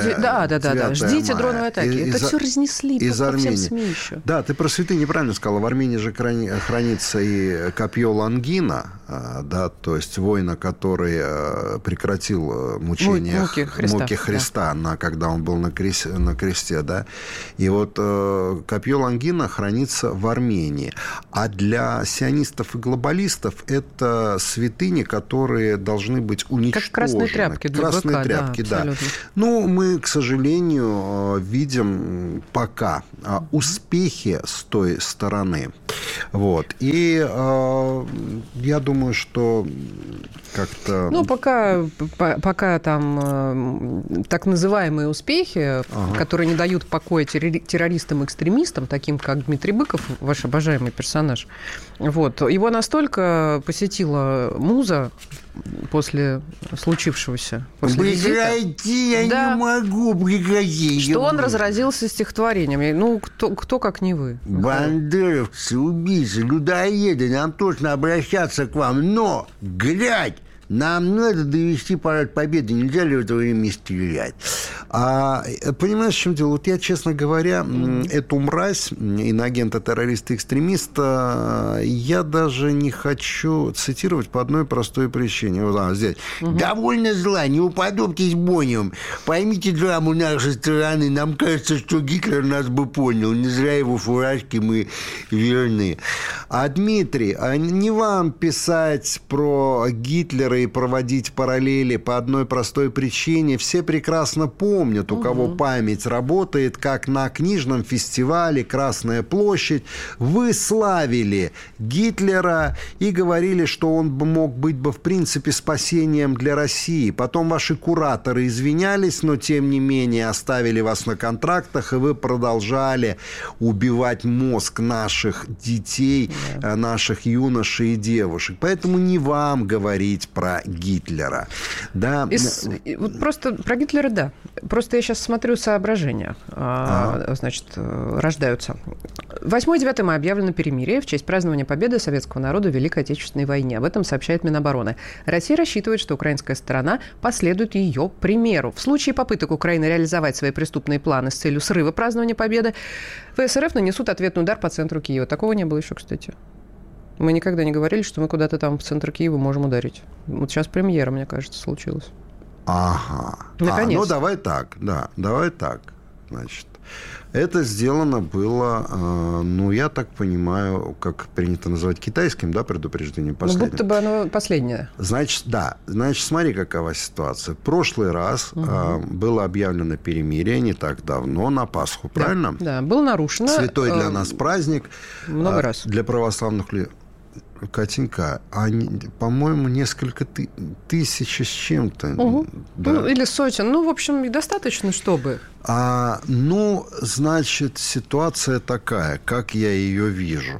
9 Ждите мая. Дроновой атаки. Это все разнесли из по всем Армении. СМИ еще. Да, ты про цветы неправильно сказала. В Армении же хранится и копье Лонгина, да, то есть воина, который прекратил мучения муки Христа, когда он был на кресте, да. И вот копье Лонгина хранится в Армении. А для сионистов и глобалистов это святыни, которые должны быть уничтожены. Как красные тряпки для красные тряпки, да. Ну, мы, к сожалению, видим пока успехи с той стороны. Вот. И я думаю, что как-то... Ну, пока там так называемые успехи, которые не дают покоя террористам-экстремистам, таким как Дмитрий Быков, ваш обожаемый персонаж, вот, его настолько посетила муза после случившегося. Прекрати, я не могу прекратить. Что он разразился стихотворением. Ну, кто как не вы? Бандеровцы, убийцы, людоеды, нам точно обращаться к вам. Но, глядь, нам надо довести парад победы. Нельзя ли в это время стрелять? Понимаешь, в чем дело? Вот я, честно говоря, эту мразь, иноагента, террориста, экстремиста, я даже не хочу цитировать по одной простой причине. Вот здесь. Довольно зла, не уподобьтесь Бонним. Поймите драму нашей страны. Нам кажется, что Гитлер нас бы понял. Не зря его фуражки мы верны. Дмитрий, не вам писать про Гитлера и проводить параллели по одной простой причине. Все прекрасно помнят, у кого память работает, как на книжном фестивале «Красная площадь» вы славили Гитлера и говорили, что он мог быть бы в принципе спасением для России. Потом ваши кураторы извинялись, но тем не менее оставили вас на контрактах, и вы продолжали убивать мозг наших детей, наших юношей и девушек. Поэтому не вам говорить про Гитлера. Да. Вот просто про Гитлера, да. Просто я сейчас смотрю соображения, значит, рождаются. 8-9 мая объявлено перемирие в честь празднования победы советского народа в Великой Отечественной войне. Об этом сообщает Минобороны. Россия рассчитывает, что украинская сторона последует ее примеру. В случае попыток Украины реализовать свои преступные планы с целью срыва празднования победы, ВСРФ нанесут ответный удар по центру Киева. Такого не было еще, кстати. Мы никогда не говорили, что мы куда-то там в центр Киева можем ударить. Вот сейчас премьера, мне кажется, случилась. Ага. Наконец. Ну, давай так, да, давай так. Значит, это сделано было, ну, я так понимаю, как принято называть китайским, да, предупреждением последним. Ну, будто бы оно последнее. Значит, да. Значит, смотри, какова ситуация. В прошлый раз было объявлено перемирие не так давно, на Пасху, правильно? Да, было нарушено. Святой для нас праздник. Много раз. Для православных людей. Катенька, по-моему, несколько тысяч с чем-то. Да. Ну, или сотен. Ну, в общем, достаточно, чтобы... Ну, значит, ситуация такая, как я ее вижу.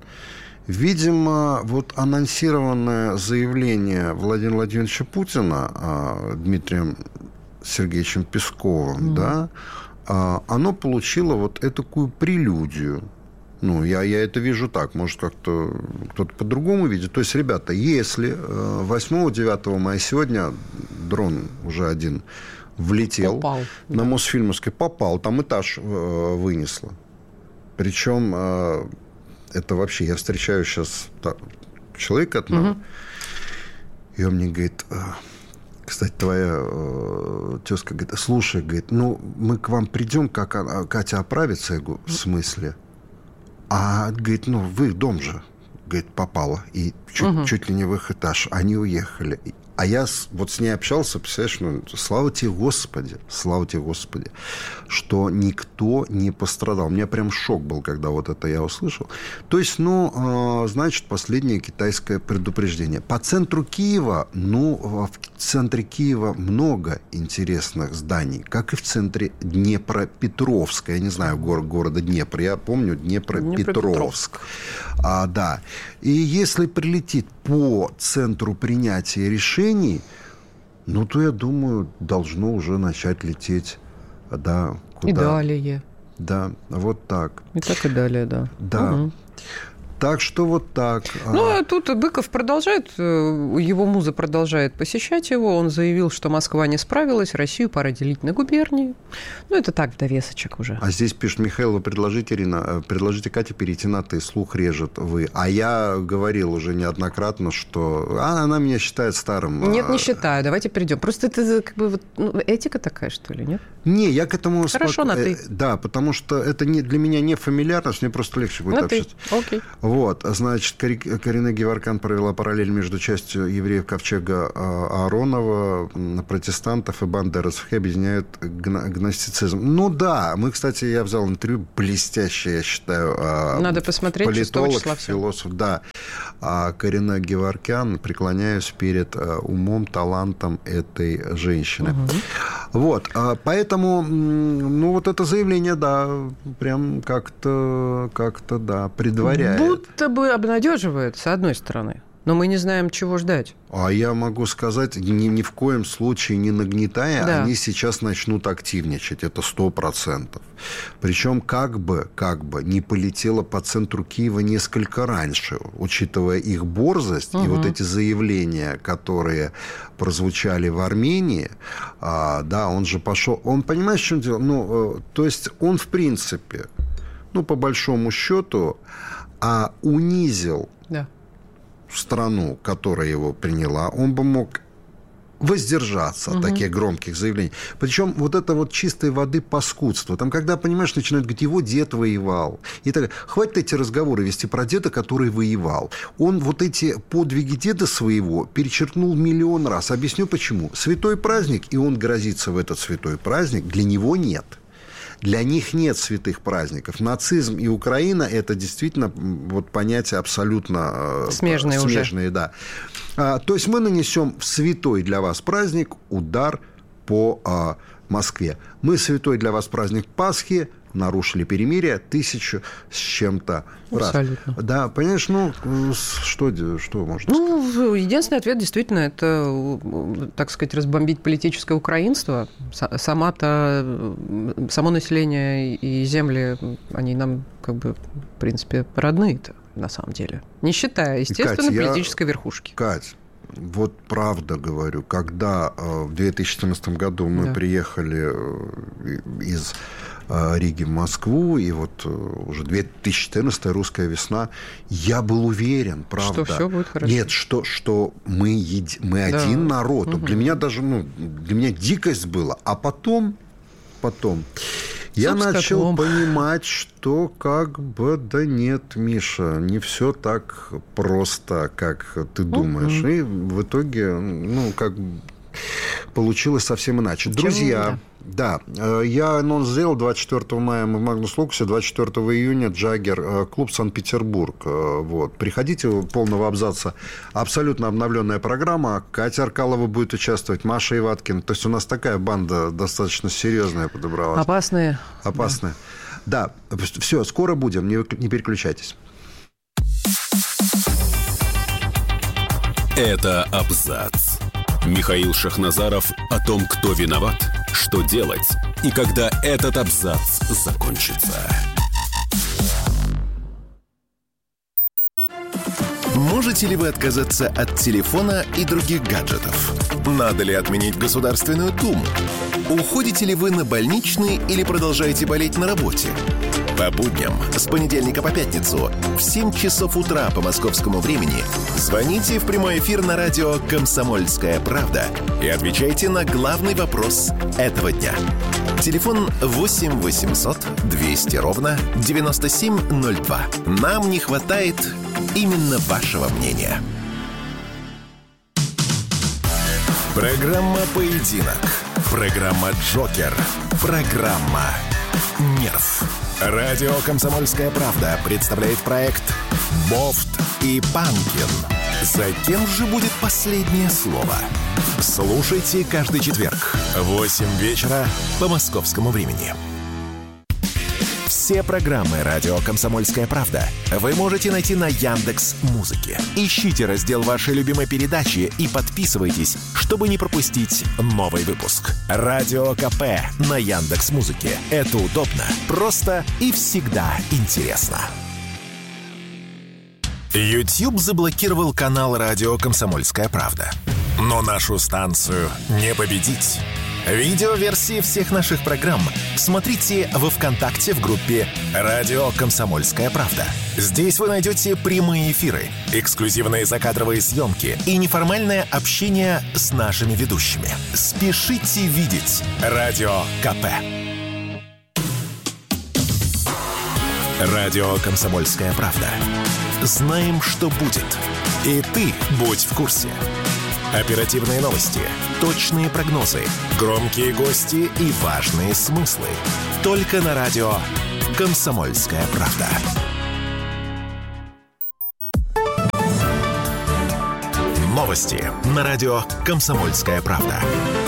Видимо, вот анонсированное заявление Владимира Владимировича Путина Дмитрием Сергеевичем Песковым, да, оно получило вот этакую прелюдию. Ну, я это вижу так, может, как-то кто-то по-другому видит. То есть, ребята, если 8-9 мая сегодня дрон уже один влетел на Мосфильмовской, попал, там этаж вынесло. Причем это вообще, я встречаю сейчас человека одного, и он мне говорит... Кстати, твоя тезка говорит, слушай, говорит, ну, мы к вам придем, как Катя оправится. Я говорю, в смысле? Говорит, ну, в их дом же, говорит, попала. И чуть ли не в их этаж. Они уехали. А я вот с ней общался, представляешь, ну, слава тебе, Господи, что никто не пострадал. У меня прям шок был, когда вот это я услышал. То есть, ну, значит, последнее китайское предупреждение. По центру Киева, ну, в центре Киева много интересных зданий, как и в центре Днепропетровска. Я не знаю города Днепр, я помню Днепропетровск. Да. И если прилетит по центру принятия решений, ну, то, я думаю, должно уже начать лететь, да, куда? И далее. Да, вот так. И так и далее, да. Да. Так что вот так. Ну, а тут Быков продолжает, его муза продолжает посещать его. Он заявил, что Москва не справилась, Россию пора делить на губернии. Ну, это так, в довесочек уже. А здесь пишет Михаил, вы предложите, Ирина, предложите Кате перейти на «ты», слух режет вы. А я говорил уже неоднократно, что она меня считает старым. Нет, не считаю. Давайте перейдем. Просто это как бы вот, этика такая, что ли, нет? Не, я к этому... Хорошо, на «ты». Да, потому что это для меня не фамильярность, мне просто легче будет общаться. Окей. Вот, значит, Карина Геворкян провела параллель между частью евреев ковчега Ааронова, протестантов и бандеровцев, объединяют гностицизм. Ну да, мы, кстати, я взял интервью блестящее, я считаю. Надо посмотреть, политолог, философ, да. Карина Геворкян, преклоняюсь перед умом, талантом этой женщины. Угу. Вот, поэтому, ну, вот это заявление, да, прям как-то, да, предваряет. Будто бы обнадеживает, с одной стороны. Но мы не знаем, чего ждать. А я могу сказать, ни в коем случае не нагнетая, да. Они сейчас начнут активничать. Это 100%. Причем как бы не полетело по центру Киева несколько раньше, учитывая их борзость. И вот эти заявления, которые прозвучали в Армении, да, он же пошел... Он, понимаешь, в чем дело? Ну, то есть он, в принципе, ну, по большому счету, унизил... Да. страну, которая его приняла, он бы мог воздержаться от таких громких заявлений. Причем вот это вот чистой воды паскудство. Там, когда, понимаешь, начинают говорить, его дед воевал. И так, хватит эти разговоры вести про деда, который воевал. Он вот эти подвиги деда своего перечеркнул миллион раз. Объясню почему. Святой праздник, и он грозится в этот святой праздник, для него нет. Для них нет святых праздников. Нацизм и Украина – это действительно вот понятия абсолютно смежные, да. То есть мы нанесем в святой для вас праздник удар по Москве. Мы святой для вас праздник Пасхи нарушили перемирие 1000 с чем-то раз. Абсолютно. Да, понимаешь, ну, что можно сказать? Ну, единственный ответ действительно это, так сказать, разбомбить политическое украинство. Само население и земли, они нам, как бы, в принципе, родные-то, на самом деле. Не считая, естественно, политической верхушки. Кать, вот правда говорю, когда в 2014 году мы приехали из Риги в Москву, и вот уже 2014 русская весна, я был уверен, правда. Что все будет хорошо. Нет, что мы один народ. Угу. Для меня даже, для меня дикость была. А потом я начал понимать, что как бы, да нет, Миша, не все так просто, как ты думаешь. И в итоге, получилось совсем иначе. Друзья, да, я анонс сделал 24 мая мы в Магнус Лукасе, 24 июня Джаггер, клуб Санкт-Петербург. Вот. Приходите, полного абзаца. Абсолютно обновленная программа. Катя Аркалова будет участвовать, Маша Иваткин. То есть у нас такая банда достаточно серьезная подобралась. Опасная. Да, все, скоро будем, не переключайтесь. Это абзац. Михаил Шахназаров о том, кто виноват, что делать и когда этот абзац закончится. Можете ли вы отказаться от телефона и других гаджетов? Надо ли отменить Государственную Думу? Уходите ли вы на больничный или продолжаете болеть на работе? По будням с понедельника по пятницу в 7 часов утра по московскому времени звоните в прямой эфир на радио «Комсомольская правда» и отвечайте на главный вопрос этого дня. Телефон 8 800 200 ровно 9702. Нам не хватает именно вашего мнения. Программа «Поединок». Программа «Джокер». Программа «Нерв». Радио «Комсомольская правда» представляет проект «Бофт и Панкин». За кем же будет последнее слово? Слушайте каждый четверг в 8 вечера по московскому времени. Все программы «Радио Комсомольская правда» вы можете найти на Яндекс.Музыке. Ищите раздел вашей любимой передачи и подписывайтесь, чтобы не пропустить новый выпуск. Радио КП на Яндекс.Музыке. Это удобно, просто и всегда интересно. YouTube заблокировал канал радио «Комсомольская правда». Но нашу станцию не победить. Видеоверсии всех наших программ смотрите во ВКонтакте в группе «Радио Комсомольская правда». Здесь вы найдете прямые эфиры, эксклюзивные закадровые съемки и неформальное общение с нашими ведущими. Спешите видеть Радио КП. Радио «Комсомольская правда». Знаем, что будет. И ты будь в курсе. Оперативные новости, точные прогнозы, громкие гости и важные смыслы. Только на радио «Комсомольская правда». Новости на радио «Комсомольская правда».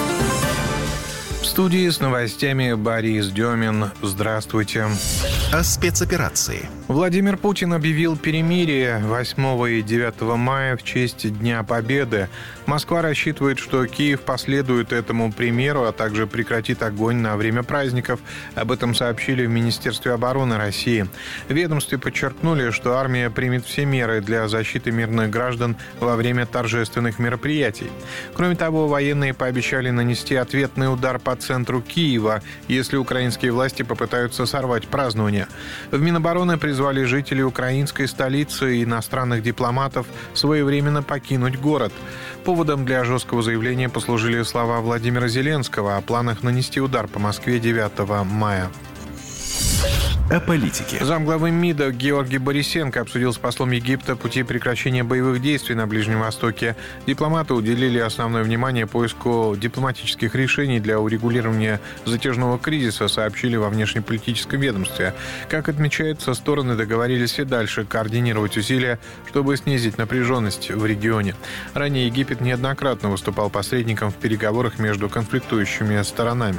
В студии с новостями Борис Демин. Здравствуйте. О спецоперации. Владимир Путин объявил перемирие 8 и 9 мая в честь Дня Победы. Москва рассчитывает, что Киев последует этому примеру, а также прекратит огонь на время праздников. Об этом сообщили в Министерстве обороны России. В ведомстве подчеркнули, что армия примет все меры для защиты мирных граждан во время торжественных мероприятий. Кроме того, военные пообещали нанести ответный удар по центру Киева, если украинские власти попытаются сорвать празднование. В Минобороны призвали жителей украинской столицы и иностранных дипломатов своевременно покинуть город. Поводом для жесткого заявления послужили слова Владимира Зеленского о планах нанести удар по Москве 9 мая. О политике. Замглавы МИДа Георгий Борисенко обсудил с послом Египта пути прекращения боевых действий на Ближнем Востоке. Дипломаты уделили основное внимание поиску дипломатических решений для урегулирования затяжного кризиса, сообщили во внешнеполитическом ведомстве. Как отмечается, стороны договорились и дальше координировать усилия, чтобы снизить напряженность в регионе. Ранее Египет неоднократно выступал посредником в переговорах между конфликтующими сторонами.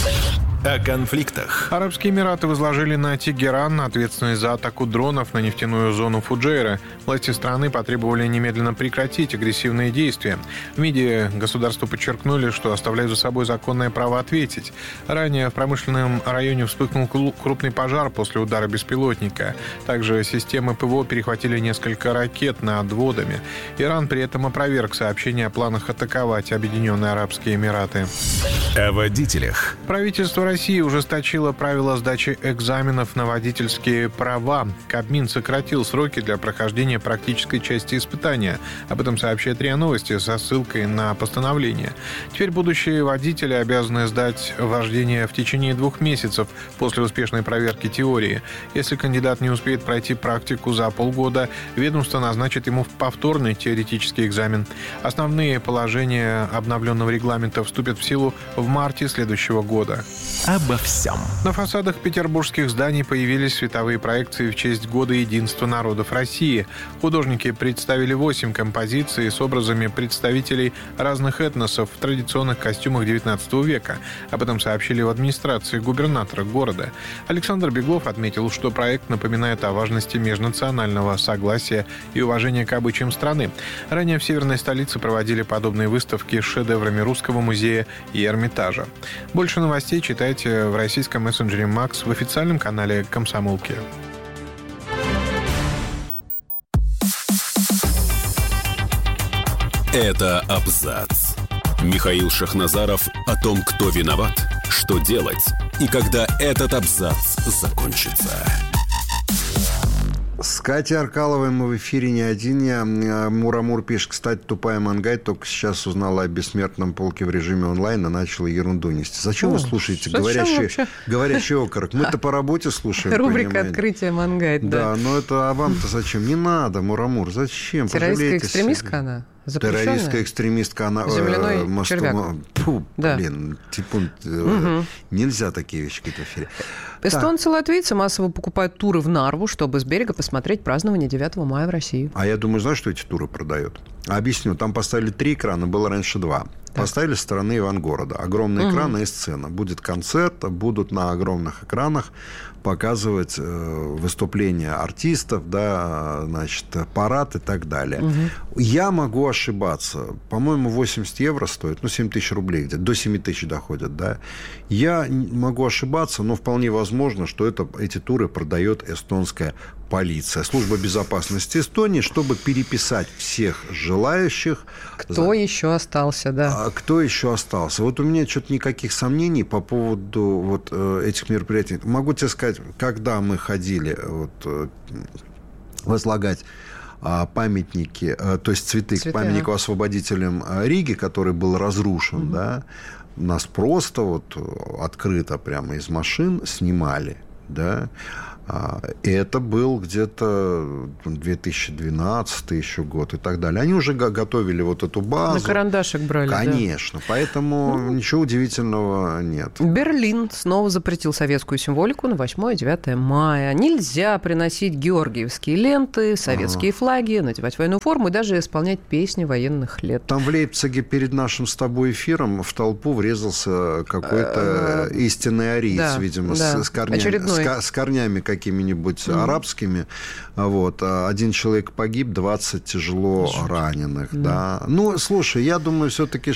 О конфликтах. Арабские Эмираты возложили на Тегеран ответственность за атаку дронов на нефтяную зону Фуджейра. Власти страны потребовали немедленно прекратить агрессивные действия. В МИДе государства подчеркнули, что оставляют за собой законное право ответить. Ранее в промышленном районе вспыхнул крупный пожар после удара беспилотника. Также системы ПВО перехватили несколько ракет над водами. Иран при этом опроверг сообщение о планах атаковать Объединенные Арабские Эмираты. О водителях. Правительство России ужесточило правила сдачи экзаменов на водительские права. Кабмин сократил сроки для прохождения практической части испытания. Об этом сообщает РИА Новости со ссылкой на постановление. Теперь будущие водители обязаны сдать вождение в течение 2 месяцев после успешной проверки теории. Если кандидат не успеет пройти практику за полгода, ведомство назначит ему повторный теоретический экзамен. Основные положения обновленного регламента вступят в силу в марте следующего года. Обо всем. На фасадах петербургских зданий появились световые проекции в честь Года единства народов России. Художники представили 8 композиций с образами представителей разных этносов в традиционных костюмах XIX века. Об этом сообщили в администрации губернатора города. Александр Беглов отметил, что проект напоминает о важности межнационального согласия и уважения к обычаям страны. Ранее в северной столице проводили подобные выставки с шедеврами Русского музея и Эрмитажа. Больше новостей читайте в российском мессенджере «Макс» в официальном канале «Комсомолки». Это абзац. Михаил Шахназаров о том, кто виноват, что делать и когда этот абзац закончится. С Катей Аркаловой мы в эфире не один. Мурамур пишет, кстати, тупая Мангай только сейчас узнала о бессмертном полке в режиме онлайн и начала ерунду нести. Зачем вы слушаете говорящий окорок? Мы-то по работе слушаем. Рубрика «Открытие Мангай». Да, но это а вам-то зачем? Не надо, Мурамур, зачем? Террористская экстремистка она? Запрещенная? Террористская экстремистка, она... Земляной червяк. Да. Блин, нельзя такие вещи говорить в эфире. Эстонцы и латвийцы массово покупают туры в Нарву, чтобы с берега посмотреть празднование 9 мая в России. А я думаю, знаешь, что эти туры продают? Объясню. Там поставили 3 экрана, было раньше 2. Поставили со стороны Ивангорода. Огромные экраны и сцена. Будет концерт, будут на огромных экранах показывать выступления артистов, да, значит, парад и так далее. Я могу ошибаться. По-моему, 80 евро стоит, 7 тысяч рублей где-то, до 7 тысяч доходят, да. Я могу ошибаться, но вполне возможно, что эти туры продает эстонская полиция, служба безопасности Эстонии, чтобы переписать всех желающих. Кто еще остался, да. Кто еще остался? Вот у меня что-то никаких сомнений по поводу вот этих мероприятий. Могу тебе сказать, когда мы ходили возлагать памятники, то есть цветы к памятнику освободителям Риги, который был разрушен, да, нас просто вот открыто прямо из машин снимали, да. И это был где-то 2012 еще год и так далее. Они уже готовили вот эту базу. На карандашик брали, конечно. Да. Поэтому ничего удивительного нет. Берлин снова запретил советскую символику на 8 и 9 мая. Нельзя приносить георгиевские ленты, советские флаги, надевать военную форму и даже исполнять песни военных лет. Там в Лейпциге перед нашим с тобой эфиром в толпу врезался какой-то истинный ариец, видимо, с корнями какими-нибудь арабскими. Вот. Один человек погиб, 20 тяжело раненых. Да. Ну, слушай, я думаю, все-таки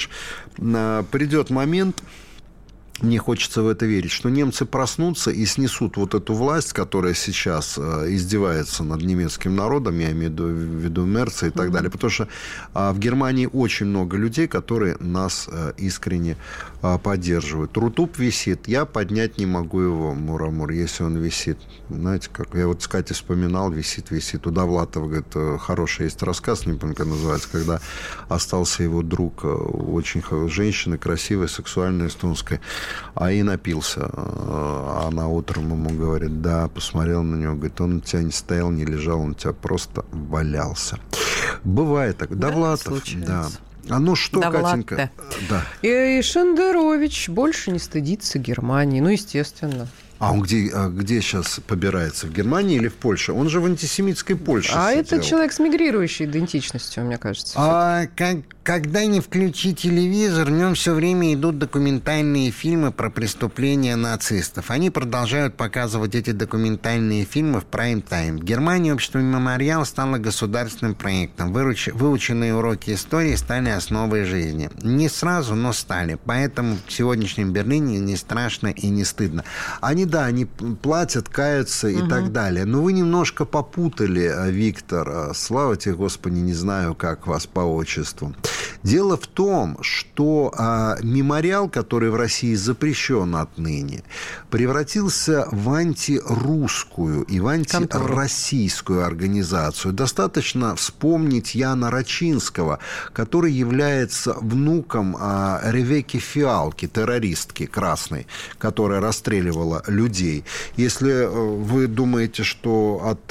придет момент, мне хочется в это верить, что немцы проснутся и снесут вот эту власть, которая сейчас издевается над немецким народом, я имею в виду Мерца и так далее. Потому что в Германии очень много людей, которые нас искренне поддерживают. Рутуб висит, я поднять не могу его, Мурамур, если он висит. Знаете, как я вот с Катей вспоминал, висит. У Довлатова, говорит, хороший есть рассказ, не помню, как называется, когда остался его друг, очень женщина, красивая, сексуальная, эстонская, и напился. Она утром ему говорит, да, посмотрел на него, говорит, он у тебя не стоял, не лежал, он у тебя просто валялся. Бывает так. Довлатов, да. А ну что, Катенька? Да. И Шендерович больше не стыдится Германии. Ну, естественно. А он где сейчас побирается? В Германии или в Польше? Он же в антисемитской Польше сидел. Это человек с мигрирующей идентичностью, мне кажется. Когда не включи телевизор, в нем все время идут документальные фильмы про преступления нацистов. Они продолжают показывать эти документальные фильмы в прайм-тайм. В Германии общество «Мемориал» стало государственным проектом. Выученные уроки истории стали основой жизни. Не сразу, но стали. Поэтому в сегодняшнем Берлине не страшно и не стыдно. Они платят, каются и так далее. Но вы немножко попутали, Виктор. Слава тебе, Господи, не знаю, как вас по отчеству. Дело в том, что мемориал, который в России запрещен отныне, превратился в антирусскую и в антироссийскую организацию. Достаточно вспомнить Яна Рачинского, который является внуком Ревекки Фиалки, террористки красной, которая расстреливала людей. Если вы думаете, что от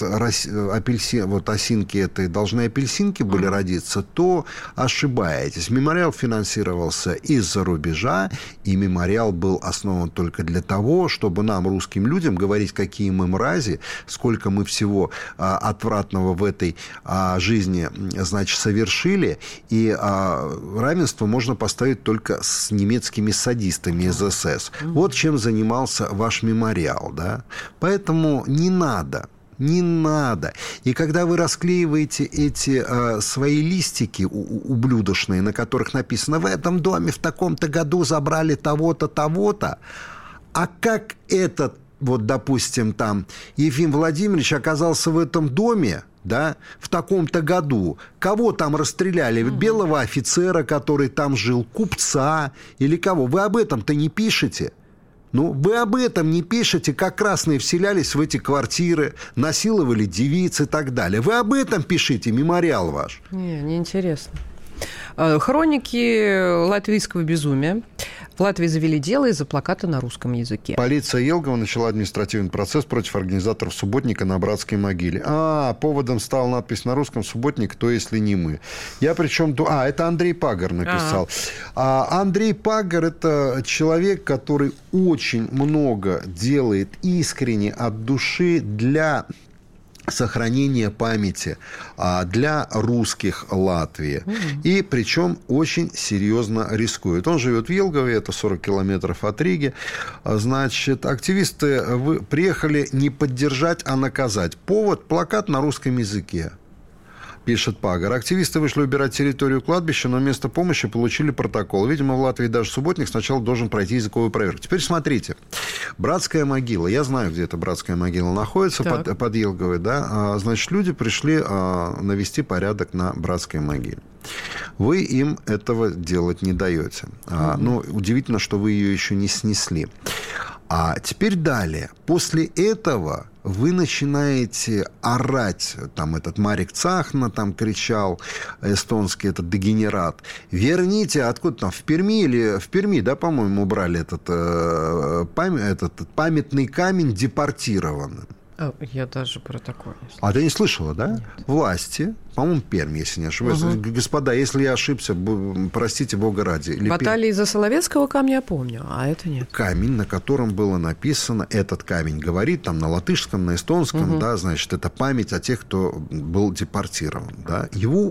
осинки этой должны апельсинки были родиться, то ошибаетесь. Мемориал финансировался из-за рубежа, и мемориал был основан только для того, чтобы нам, русским людям, говорить, какие мы мрази, сколько мы всего отвратного в этой жизни, значит, совершили, и равенство можно поставить только с немецкими садистами из СС. Вот чем занимался ваш мемориал, да? Поэтому не надо. Не надо. И когда вы расклеиваете эти свои листики ублюдочные, на которых написано, в этом доме в таком-то году забрали того-то, того-то, а как этот, вот, допустим, там, Ефим Владимирович оказался в этом доме, да, в таком-то году, кого там расстреляли? Белого офицера, который там жил, купца или кого? Вы об этом-то не пишете. Ну, вы об этом не пишете, как красные вселялись в эти квартиры, насиловали девиц и так далее. Вы об этом пишите, мемориал ваш. Неинтересно. Хроники латвийского безумия. В Латвии завели дело из-за плаката на русском языке. Полиция Елгова начала административный процесс против организаторов субботника на Братской могиле. Поводом стала надпись на русском «Субботник, кто, если не мы». Я причем... это Андрей Пагар написал. Андрей Пагар – это человек, который очень много делает искренне от души для сохранения памяти для русских Латвии. И причем очень серьезно рискует. Он живет в Елгове, это 40 километров от Риги. Значит, активисты приехали не поддержать, а наказать. Повод – плакат на русском языке. Пишет Пагар. Активисты вышли убирать территорию кладбища, но вместо помощи получили протокол. Видимо, в Латвии даже субботник сначала должен пройти языковую проверку. Теперь смотрите. Братская могила. Я знаю, где эта братская могила находится, под Елговой. Да? Значит, люди пришли навести порядок на братской могиле. Вы им этого делать не даете. Ну, удивительно, что вы ее еще не снесли. А теперь далее. После этого вы начинаете орать. Там этот Марик Цахна там кричал, эстонский этот дегенерат. Верните, откуда там, в Перми, да, по-моему, убрали этот памятный камень депортированным. Я даже про такое не слышала. А ты не слышала, да? Нет. Власти, по-моему, Пермь, если не ошибаюсь. Господа, если я ошибся, простите Бога ради. Баталии из-за Соловецкого камня я помню, а это нет. Камень, на котором было написано, этот камень говорит, там на латышском, на эстонском, да, значит, это память о тех, кто был депортирован, да. Его